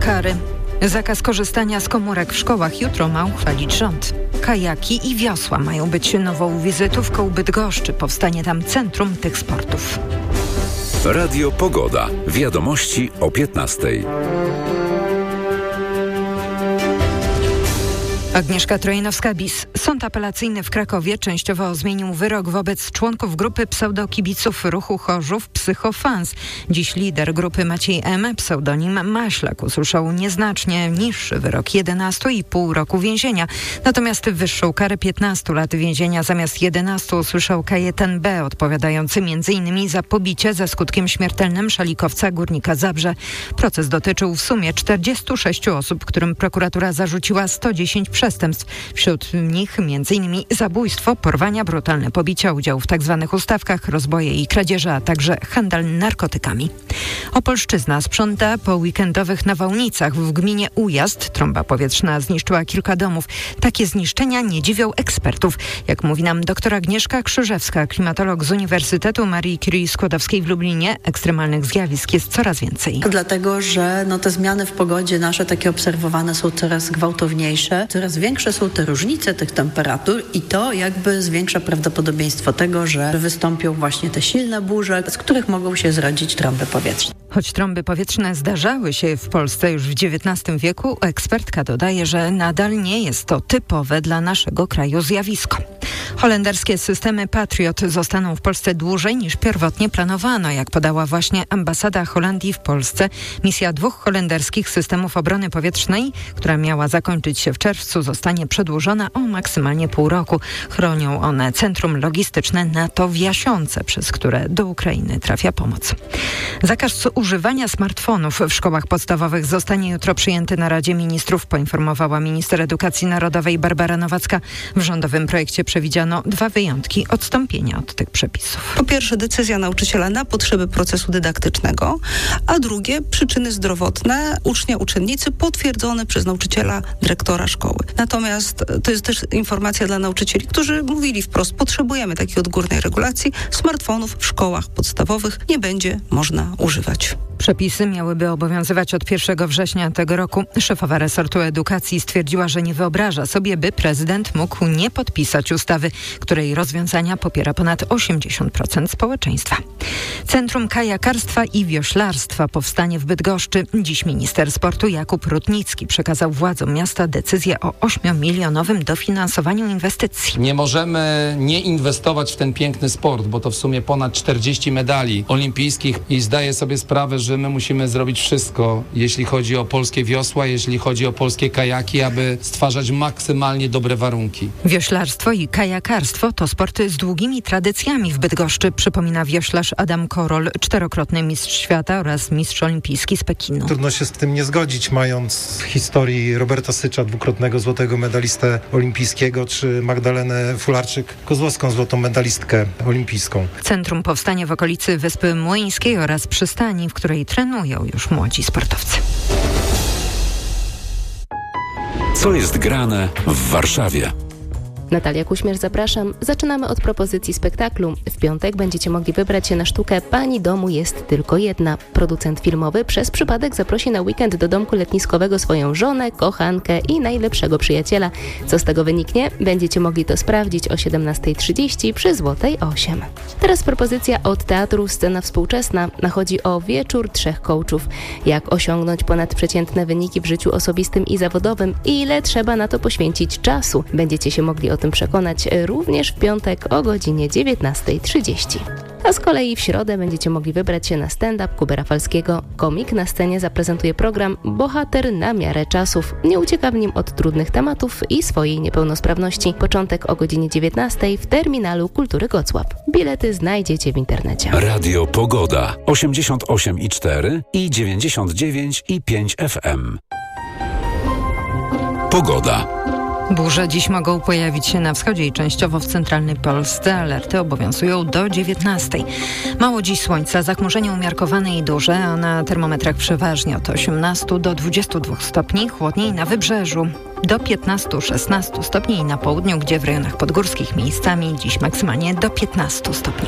Kary. Zakaz korzystania z komórek w szkołach jutro ma uchwalić rząd. Kajaki i wiosła mają być nową wizytówką Bydgoszczy. Powstanie tam centrum tych sportów. Radio Pogoda. Wiadomości o 15:00. Agnieszka Trojnowska-Bis. Sąd apelacyjny w Krakowie częściowo zmienił wyrok wobec członków grupy pseudokibiców ruchu Chorzów Psychofans. Dziś lider grupy Maciej M., pseudonim Maślak, usłyszał nieznacznie niższy wyrok 11,5 roku więzienia. Natomiast wyższą karę 15 lat więzienia zamiast 11 usłyszał Kajetan B., odpowiadający m.in. za pobicie ze skutkiem śmiertelnym szalikowca Górnika Zabrze. Proces dotyczył w sumie 46 osób, którym prokuratura zarzuciła 110 przestępstw. Wśród nich m.in. zabójstwo, porwania, brutalne pobicia, udział w tzw. ustawkach, rozboje i kradzieże, a także handel narkotykami. Opolszczyzna sprząta po weekendowych nawałnicach. W gminie Ujazd trąba powietrzna zniszczyła kilka domów. Takie zniszczenia nie dziwią ekspertów. Jak mówi nam dr Agnieszka Krzyżewska, klimatolog z Uniwersytetu Marii Curie Skłodowskiej w Lublinie, ekstremalnych zjawisk jest coraz więcej. Dlatego, że te zmiany w pogodzie nasze takie obserwowane są coraz gwałtowniejsze, coraz większe są te różnice tych temperatur i to jakby zwiększa prawdopodobieństwo tego, że wystąpią właśnie te silne burze, z których mogą się zrodzić trąby powietrzne. Choć trąby powietrzne zdarzały się w Polsce już w XIX wieku, ekspertka dodaje, że nadal nie jest to typowe dla naszego kraju zjawisko. Holenderskie systemy Patriot zostaną w Polsce dłużej niż pierwotnie planowano. Jak podała właśnie ambasada Holandii w Polsce, misja 2 holenderskich systemów obrony powietrznej, która miała zakończyć się w czerwcu, zostanie przedłużona o maksymalnie pół roku. Chronią one centrum logistyczne NATO w Jasiące, przez które do Ukrainy trafia pomoc. Zakaz używania smartfonów w szkołach podstawowych zostanie jutro przyjęty na Radzie Ministrów, poinformowała minister edukacji narodowej Barbara Nowacka. W rządowym projekcie przewidziano 2 wyjątki odstąpienia od tych przepisów. Po pierwsze, decyzja nauczyciela na potrzeby procesu dydaktycznego, a drugie, przyczyny zdrowotne ucznia, uczennicy potwierdzone przez nauczyciela, dyrektora szkoły. Natomiast to jest też informacja dla nauczycieli, którzy mówili wprost, potrzebujemy takiej odgórnej regulacji. Smartfonów w szkołach podstawowych nie będzie można używać. Przepisy miałyby obowiązywać od 1 września tego roku. Szefowa resortu edukacji stwierdziła, że nie wyobraża sobie, by prezydent mógł nie podpisać ustawy, której rozwiązania popiera ponad 80% społeczeństwa. Centrum kajakarstwa i wioślarstwa powstanie w Bydgoszczy. Dziś minister sportu Jakub Rutnicki przekazał władzom miasta decyzję o 8-milionowym dofinansowaniu inwestycji. Nie możemy nie inwestować w ten piękny sport, bo to w sumie ponad 40 medali olimpijskich i zdaję sobie sprawę, że my musimy zrobić wszystko, jeśli chodzi o polskie wiosła, jeśli chodzi o polskie kajaki, aby stwarzać maksymalnie dobre warunki. Wioślarstwo i kajakarstwo to sporty z długimi tradycjami w Bydgoszczy, przypomina wioślarz Adam Korol, 4-krotny mistrz świata oraz mistrz olimpijski z Pekinu. Trudno się z tym nie zgodzić, mając w historii Roberta Sycza, 2-krotnego złotego medalistę olimpijskiego, czy Magdalenę Fularczyk-Kozłowską, złotą medalistkę olimpijską. Centrum powstanie w okolicy Wyspy Młyńskiej oraz przystani, w której trenują już młodzi sportowcy. Co jest grane w Warszawie? Natalia Kuśmierz, zapraszam. Zaczynamy od propozycji spektaklu. W piątek będziecie mogli wybrać się na sztukę Pani domu jest tylko jedna. Producent filmowy przez przypadek zaprosi na weekend do domku letniskowego swoją żonę, kochankę i najlepszego przyjaciela. Co z tego wyniknie? Będziecie mogli to sprawdzić o 17:30 przy Złotej 8. Teraz propozycja od Teatru Scena Współczesna. Chodzi o wieczór 3 coachów. Jak osiągnąć ponadprzeciętne wyniki w życiu osobistym i zawodowym i ile trzeba na to poświęcić czasu. Będziecie się mogli o tym przekonać również w piątek o godzinie 19:30. A z kolei w środę będziecie mogli wybrać się na stand-up Kuby Rafalskiego. Komik na scenie zaprezentuje program Bohater na miarę czasów. Nie ucieka w nim od trudnych tematów i swojej niepełnosprawności. Początek o godzinie 19:00 w Terminalu Kultury Gocław. Bilety znajdziecie w internecie. Radio Pogoda 88,4 i 99,5 FM. Pogoda. Burze dziś mogą pojawić się na wschodzie i częściowo w centralnej Polsce. Alerty obowiązują do 19:00. Mało dziś słońca, zachmurzenie umiarkowane i duże, a na termometrach przeważnie od 18 do 22 stopni, chłodniej na wybrzeżu. Do 15-16 stopni na południu, gdzie w rejonach podgórskich miejscami dziś maksymalnie do 15 stopni.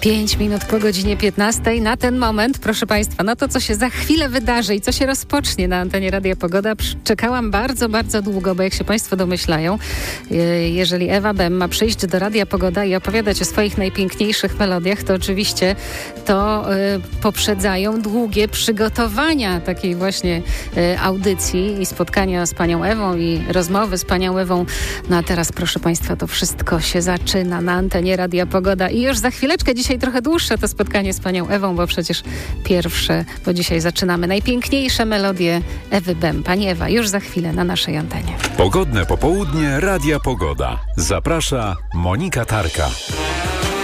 5 minut po godzinie 15. Na ten moment, proszę Państwa, na to, co się za chwilę wydarzy i co się rozpocznie na antenie Radia Pogoda, czekałam bardzo, bardzo długo, bo jak się Państwo domyślają, jeżeli Ewa Bem ma przyjść do Radia Pogoda i opowiadać o swoich najpiękniejszych melodiach, to oczywiście to poprzedzają długie przygotowania takiej właśnie audycji i spotkania z panią Ewą i rozmowy z panią Ewą. No a teraz, proszę Państwa, to wszystko się zaczyna na antenie Radia Pogoda i już za chwileczkę, dzisiaj trochę dłuższe to spotkanie z panią Ewą, bo przecież pierwsze, bo dzisiaj zaczynamy najpiękniejsze melodie Ewy Bem. Pani Ewa, już za chwilę na naszej antenie. Pogodne popołudnie Radia Pogoda. Zaprasza Monika Tarka.